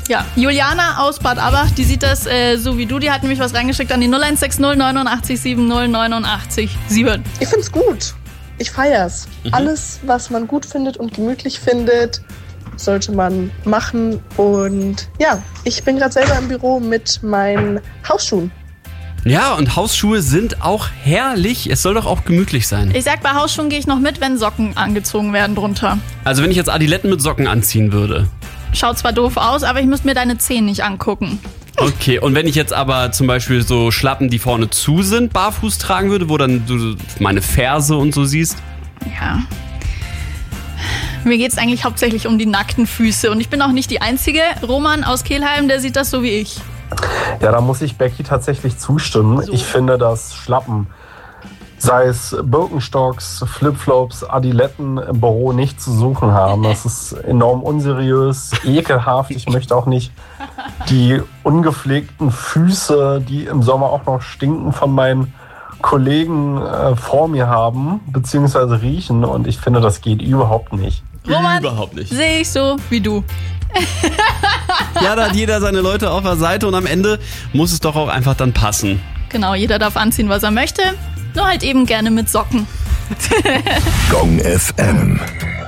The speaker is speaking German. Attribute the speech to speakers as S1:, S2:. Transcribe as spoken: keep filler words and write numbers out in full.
S1: Ja, Juliana aus Bad Abbach, die sieht das äh, so wie du. Die hat nämlich was reingeschickt an die null eins sechs null neunundachtzig sieben null neunundachtzig sieben.
S2: Ich find's gut. Ich feier's. Mhm. Alles, was man gut findet und gemütlich findet, sollte man machen. Und ja, ich bin gerade selber im Büro mit meinen Hausschuhen.
S3: Ja, und Hausschuhe sind auch herrlich. Es soll doch auch gemütlich sein.
S1: Ich sag, bei Hausschuhen gehe ich noch mit, wenn Socken angezogen werden drunter.
S3: Also wenn ich jetzt Adiletten mit Socken anziehen würde.
S1: Schaut zwar doof aus, aber ich müsste mir deine Zehen nicht angucken.
S3: Okay, und wenn ich jetzt aber zum Beispiel so Schlappen, die vorne zu sind, barfuß tragen würde, wo dann du meine Ferse und so siehst?
S1: Ja. Mir geht's eigentlich hauptsächlich um die nackten Füße. Und ich bin auch nicht die Einzige. Roman aus Kelheim, der sieht das so wie ich.
S4: Ja, da muss ich Becky tatsächlich zustimmen. So. Ich finde, dass Schlappen, sei es Birkenstocks, Flipflops, Adiletten im Büro nicht zu suchen haben. Das ist enorm unseriös, ekelhaft. Ich möchte auch nicht die ungepflegten Füße, die im Sommer auch noch stinken, von meinen Kollegen äh, vor mir haben, beziehungsweise riechen. Und ich finde, das geht überhaupt nicht.
S1: Roman,
S3: überhaupt nicht.
S1: Sehe ich so wie du.
S3: Ja, da hat jeder seine Leute auf der Seite und am Ende muss es doch auch einfach dann passen.
S1: Genau, jeder darf anziehen, was er möchte, nur halt eben gerne mit Socken.
S5: Gong F M.